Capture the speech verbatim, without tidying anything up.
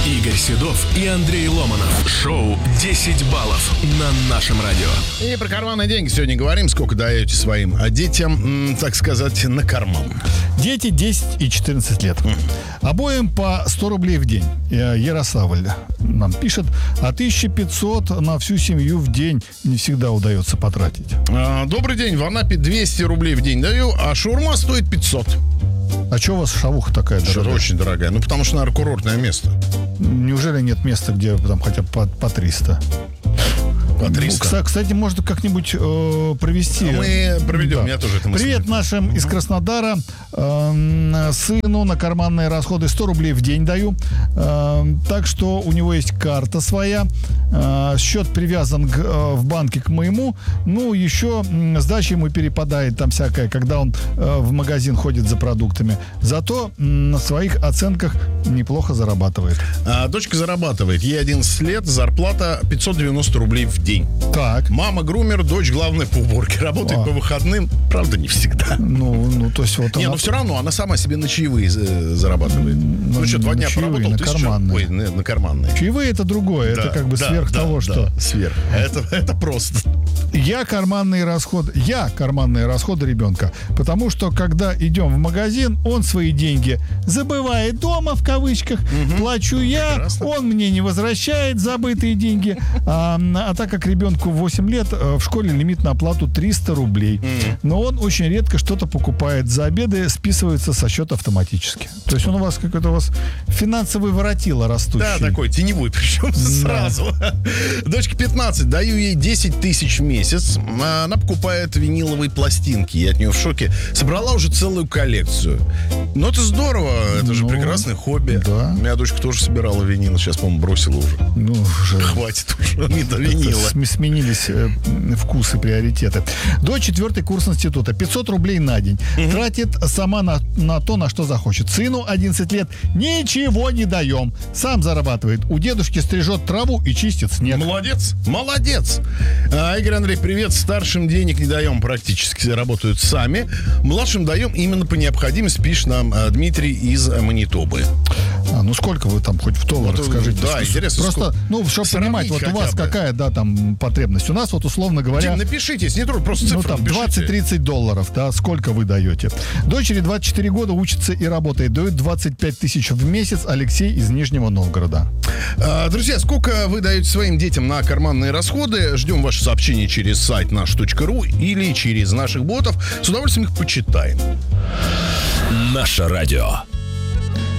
Игорь Седов и Андрей Ломанов. Шоу «десять баллов» на нашем радио. И про карманные деньги сегодня говорим. Сколько даете своим детям, м, так сказать, на карман? Дети десять и четырнадцать лет. Mm. Обоим по сто рублей в день. Ярославль нам пишет, а тысяча пятьсот на всю семью в день не всегда удается потратить. А, добрый день, в Анапе двести рублей в день даю, а шаурма стоит пятьсот. А что у вас шавуха такая дорогая? Что-то очень дорогая. Ну, потому что, наверное, курортное место. Неужели нет места, где там хотя бы по, по триста? По триста. Ну, кстати, можно как-нибудь э, провести. А мы проведем, да. я тоже это мыслю. Привет нашим из Краснодара. Э, сыну на карманные расходы сто рублей в день даю. Э, так что у него есть карта своя. Э, счет привязан к, э, в банке к моему. Ну, еще э, сдача ему перепадает там всякая, когда он э, в магазин ходит за продуктами. Зато э, на своих оценках неплохо зарабатывает. А, дочка зарабатывает. Ей одиннадцать лет, зарплата пятьсот девяносто рублей в день. Так. Мама грумер, дочь главная по уборке. Работает а. по выходным, правда, не всегда. Ну, ну то есть вот Не, она... но все равно она сама себе на чаевые зарабатывает. Ну, ну что, два дня чаевые, поработал, на тысячу... карманные. Ой, на, на карманные. Чаевые это другое, да, это как бы да, сверх да, того, да, что... сверх. Это, это просто. Я карманные расходы, я карманные расходы ребенка, потому что когда идем в магазин, он свои деньги забывает дома, в кавычках, угу. Плачу я, прекрасно. Он мне не возвращает забытые деньги, а, а так как ребенку восемь лет, в школе лимит на оплату триста рублей, угу. Но он очень редко что-то покупает за обеды, списывается со счета автоматически. То есть он у вас какой-то у вас финансовый воротило растущий. Да, такой теневой, причем да. Сразу. Дочке пятнадцать, даю ей десять тысяч в месяц. Она покупает виниловые пластинки. Я от нее в шоке. Собрала уже целую коллекцию. Ну, это здорово. Это ну, же прекрасное хобби. Да. У меня дочка тоже собирала винил. Сейчас, по-моему, бросила уже. Ну, уже. Хватит уже. Не до винила. Сменились э, вкусы, приоритеты. До четвертый курс института. пятьсот рублей на день. Угу. Тратит сама на, на то, на что захочет. Сыну одиннадцать лет. Ничего не даем. Сам зарабатывает. У дедушки стрижет траву и чистит снег. Молодец. Молодец. А, Игорь, Андрей, привет. Старшим денег не даем практически. Работают сами. Младшим даем именно по необходимости. Пишет нам а, Дмитрий из Манитобы. А, ну сколько вы там хоть в долларах, вот, скажите? Да, интересно. Просто, сколько? ну, чтобы понимать, вот у вас бы. Какая, да, там потребность. У нас вот, условно говоря... Дим, напишите, если не трудно, просто цифру ну, там двадцать-тридцать долларов, да, сколько вы даете. Дочери двадцать четыре года, учится и работает. Дает двадцать пять тысяч в месяц. Алексей из Нижнего Новгорода. А, друзья, сколько вы даете своим детям на карманные расходы? Ждем ваши сообщения через сайт наш точка ру или через наших ботов. С удовольствием их почитаем. Наше радио.